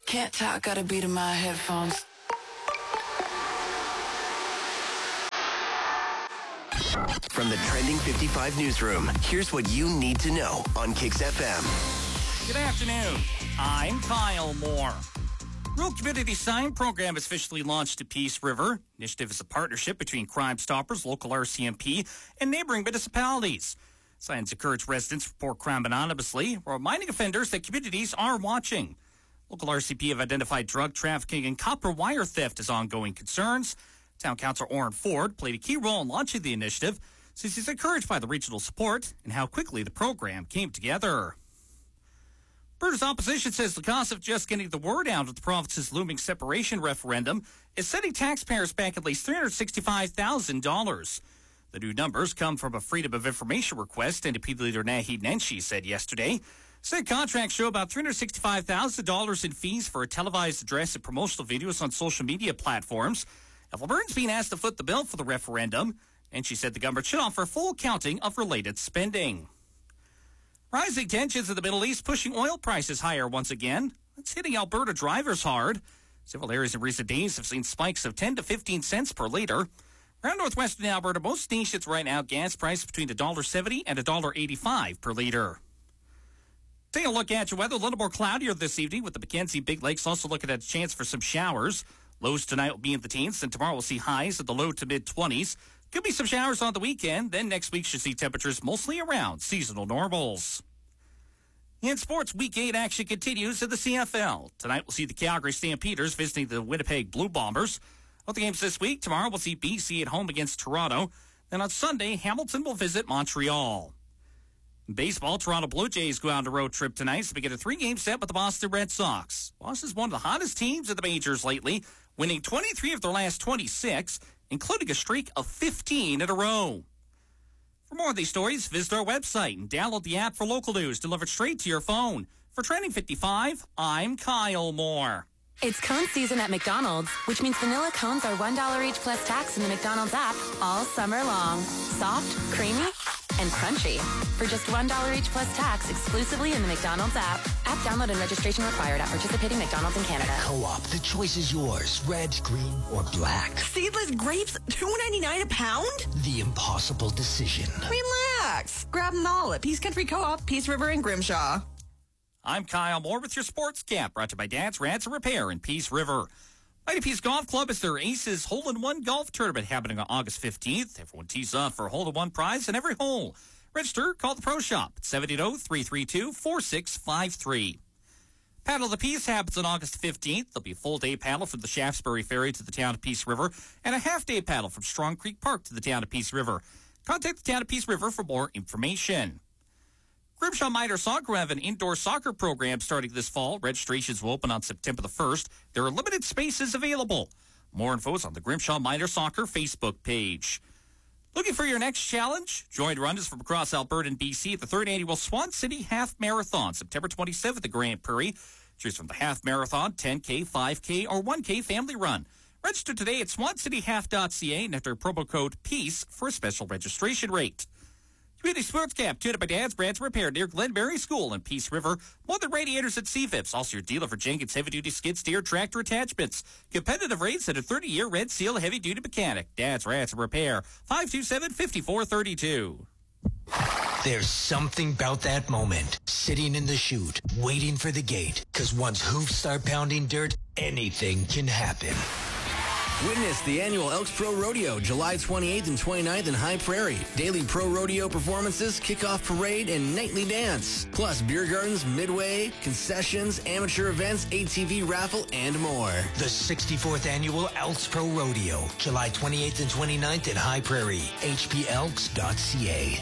Can't talk, got a beat in my headphones. From the Trending 55 newsroom, here's what you need to know on Kicks FM. Good afternoon. I'm Kyle Moore. Rural Community Sign Program is officially launched at Peace River. Initiative is a partnership between Crime Stoppers, local RCMP, and neighboring municipalities. Signs encourage residents to report crime anonymously, reminding offenders that communities are watching. Local RCMP have identified drug trafficking and copper wire theft as ongoing concerns. Town Councilor Orrin Ford played a key role in launching the initiative, since he's encouraged by the regional support and how quickly the program came together. Alberta's opposition says the cost of just getting the word out of the province's looming separation referendum is setting taxpayers back at least $365,000. The new numbers come from a Freedom of Information request, NDP leader Naheed Nenshi said yesterday. Said contracts show about $365,000 in fees for a televised address and promotional videos on social media platforms. If Albertans being asked to foot the bill for the referendum, and she said the government should offer full accounting of related spending. Rising tensions in the Middle East pushing oil prices higher once again. It's hitting Alberta drivers hard. Several areas in recent days have seen spikes of 10 to 15 cents per liter. Around northwestern Alberta, most stations right now gas price between $1.70 and $1.85 per liter. Take a look at your weather. A little more cloudier this evening with the Mackenzie Big Lakes also looking at a chance for some showers. Lows tonight will be in the teens, and tomorrow we'll see highs at the low to mid-20s. Could be some showers on the weekend. Then next week should see temperatures mostly around seasonal normals. In sports, Week 8 action continues in the CFL. Tonight we'll see the Calgary Stampeders visiting the Winnipeg Blue Bombers. Other games this week, tomorrow we'll see BC at home against Toronto. Then on Sunday, Hamilton will visit Montreal. In baseball, Toronto Blue Jays go on a road trip tonight to begin a 3-game set with the Boston Red Sox. Boston's one of the hottest teams in the majors lately, winning 23 of their last 26, including a streak of 15 in a row. For more of these stories, visit our website and download the app for local news delivered straight to your phone. For Trending 55, I'm Kyle Moore. It's cone season at McDonald's, which means vanilla cones are $1 each plus tax in the McDonald's app all summer long. Soft, creamy, and crunchy. For just $1 each plus tax exclusively in the McDonald's app. App download and registration required at participating McDonald's in Canada. Co-op, the choice is yours. Red, green, or black. Seedless grapes, $2.99 a pound? The impossible decision. Relax. Grab them all at Peace Country Co-op, Peace River, and Grimshaw. I'm Kyle Moore with your Sports Cap, brought to you by Dad's Rants and Repair in Peace River. Mighty Peace Golf Club is their Aces Hole-in-One Golf Tournament happening on August 15th. Everyone tees off for a hole-in-one prize in every hole. Register, call the Pro Shop at 780-332-4653. Paddle of the Peace happens on August 15th. There'll be a full-day paddle from the Shaftesbury Ferry to the town of Peace River and a half-day paddle from Strong Creek Park to the town of Peace River. Contact the town of Peace River for more information. Grimshaw Minor Soccer have an indoor soccer program starting this fall. Registrations will open on September the 1st. There are limited spaces available. More info is on the Grimshaw Minor Soccer Facebook page. Looking for your next challenge? Join runners from across Alberta and BC at the 3rd Annual Swan City Half Marathon, September 27th at Grand Prairie. Choose from the Half Marathon, 10K, 5K, or 1K Family Run. Register today at swancityhalf.ca and enter promo code PEACE for a special registration rate. Community Sports Cap, tuned up by Dad's Brands Repair near Glenberry School in Peace River. Modern radiators at CFIPS. Also your dealer for Jenkins heavy-duty skid steer tractor attachments. Competitive rates at a 30-year Red Seal heavy-duty mechanic. Dad's Brands Repair, 527-5432. There's something about that moment. Sitting in the chute, waiting for the gate. Because once hoofs start pounding dirt, anything can happen. Witness the annual Elks Pro Rodeo, July 28th and 29th in High Prairie. Daily pro rodeo performances, kickoff parade, and nightly dance. Plus beer gardens, midway, concessions, amateur events, ATV raffle, and more. The 64th Annual Elks Pro Rodeo, July 28th and 29th in High Prairie. hplks.ca.